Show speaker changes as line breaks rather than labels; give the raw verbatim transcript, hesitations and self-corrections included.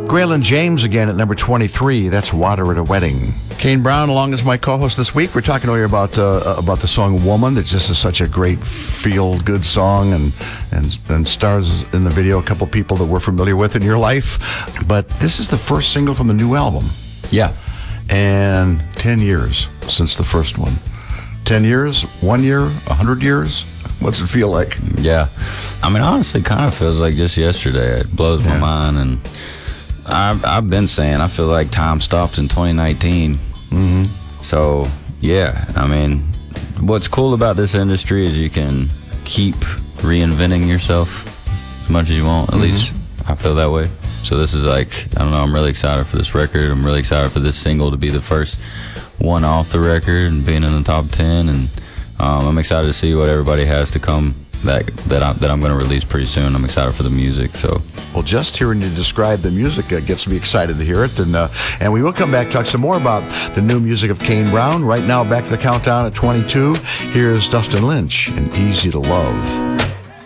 Graylin James again at number twenty-three. That's Water at a Wedding. Kane Brown, along as my co-host this week. We're talking earlier about uh, about the song "Woman." That just is such a great feel-good song, and and and stars in the video a couple people that we're familiar with in your life. But this is the first single from the new album.
Yeah,
and ten years since the first one. Ten years, one year, a hundred years. What's it feel like?
Yeah, I mean, honestly, it kind of feels like just yesterday. It blows my yeah. mind, and I've I've been saying I feel like time stopped in twenty nineteen.
Mm-hmm.
So yeah, I mean, what's cool about this industry is you can keep reinventing yourself as much as you want. At mm-hmm. least I feel that way. So this is like, I don't know, I'm really excited for this record. I'm really excited for this single to be the first one off the record and being in the top ten. And um, I'm excited to see what everybody has to come that that, I, that I'm going to release pretty soon. I'm excited for the music. So,
well, just hearing you describe the music uh, gets me excited to hear it. And uh, and we will come back, talk some more about the new music of Kane Brown. Right now, back to the countdown at twenty-two. Here's Dustin Lynch and Easy to Love.